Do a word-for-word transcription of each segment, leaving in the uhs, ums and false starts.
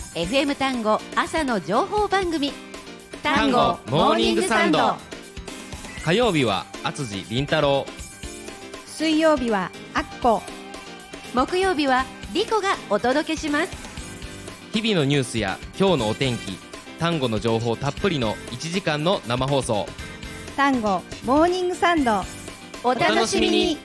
エフエム 単語朝の情報番組、 単語モーニングサンド。 火曜日は厚地凛太郎、 水曜日はアッコ、 木曜日はリコがお届けします。 日々のニュースや今日のお天気、単語の情報たっぷりのいちじかんの生放送、 単語モーニングサンド、 お楽しみに。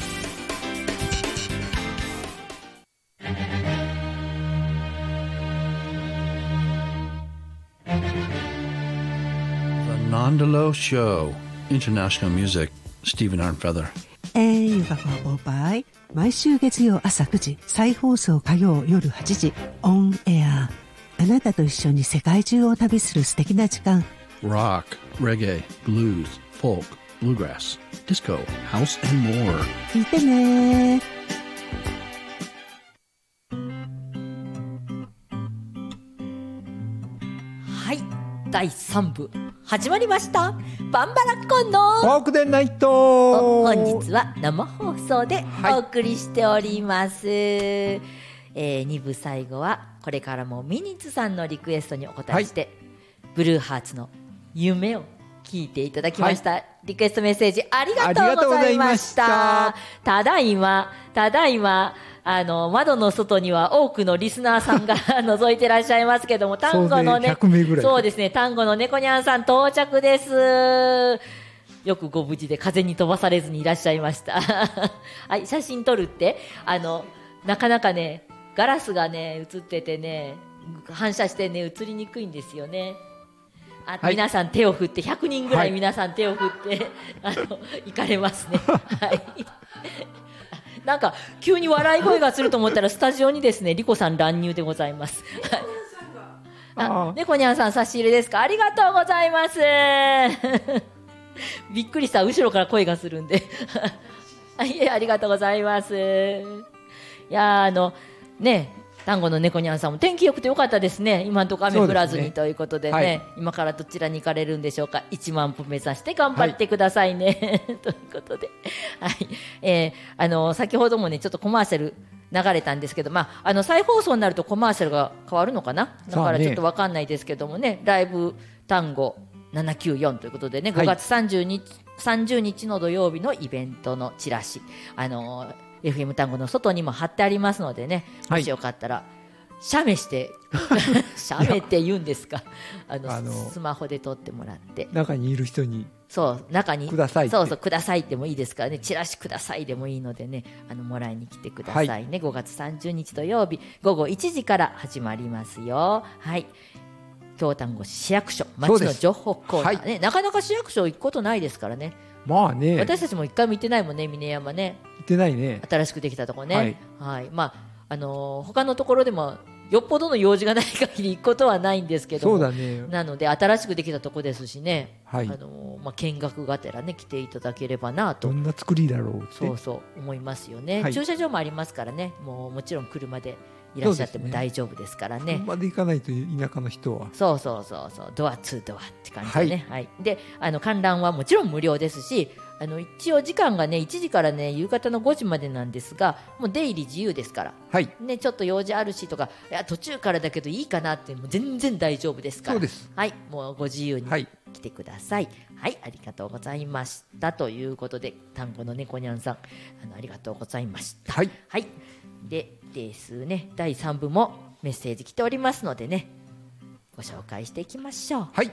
Nondelo Show. International Music. Stephen Arnfeather. えー、ゆかこはぼばい。毎週月曜朝くじ、再放送火曜夜はちじ、オンエア。あなたと一緒に世界中を旅する素敵な時間。 Rock, reggae, blues, folk, bluegrass, disco, house and more. 聞いてね。 はい、だいさん部始まりました。バンバラッコンのフォークデンナイト。 本日は生放送でお送りしております、はい。えー、に部最後はこれからもミニッツさんのリクエストにお答えして、はい、ブルーハーツの夢を聞いていただきました、はい、リクエストメッセージありがとうございました。ただいまただいまあの窓の外には多くのリスナーさんが覗いてらっしゃいますけども、単語のね、 ひゃくめいぐらい。 そうですね、単語の猫にゃんさん到着です。よくご無事で風に飛ばされずにいらっしゃいましたはい、写真撮るってあのなかなかねガラスがね映っててね反射してね映りにくいんですよね。あ、はい、皆さん手を振ってひゃくにんぐらい皆さん手を振って、はい、あの行かれますねはいなんか急に笑い声がすると思ったらスタジオにですねリコさん乱入でございますあ、猫にゃんさん差し入れですか。ありがとうございますびっくりした、後ろから声がするんではい、ありがとうございます。いやあのね単語の猫にゃんさんも天気良くてよかったですね。今のところ雨降らずに、ね、ということでね、はい、今からどちらに行かれるんでしょうか。いちまん歩目指して頑張ってくださいね、はい、ということで、はい、えー、あの先ほどもねちょっとコマーシャル流れたんですけど、まあ、あの再放送になるとコマーシャルが変わるのかな、だからちょっと分かんないですけどもね、ライブ単語ななきゅうよんということでね、ごがつさんじゅうにちの土曜日のイベントのチラシ、あの エフエム 単語の外にも貼ってありますのでね、もしよかったら写メして写メって言うんですかあのあのスマホで撮ってもらって中にいる人にそう中にくださいそうそうくださいでもいいですからね、チラシくださいでもいいのでね、あのもらいに来てくださいね、はい、ごがつさんじゅうにち土曜日ごごいちじから始まりますよ。はい、京丹後市役所町の情報コーナー、ね、はい、なかなか市役所行くことないですからね。 まあね、 私たちも一回も行ってないもんね、峰山ね。 行ってないね、 新しくできたところね、 はいはい、まああのー、他のところでもよっぽどの用事がない限り行くことはないんですけども、 そうだね、 なので新しくできたところですしね、 はい、 あのーまあ、見学がてらね来ていただければなと。 どんな作りだろうってそうそう思いますよね、 はい、 駐車場もありますからね、もうもちろん車でいらっしゃっても大丈夫ですからね。 車で行かないと田舎の人はそうそうそうそう、ドアツードアって感じでね、はいはい、であの観覧はもちろん無料ですし、あの一応時間がねいちじからね夕方のごじまでなんですが、もう出入り自由ですから、 はいね、ちょっと用事あるしとか、いや途中からだけどいいかなってもう全然大丈夫ですから、 そうです、 はい、もうご自由にはい来てください。はい、ありがとうございましたということで、単語の猫にゃんさん あのありがとうございました。 はい、 はい、でですね、だいさん部もメッセージ来ておりますのでね、ご紹介していきましょう。 はい、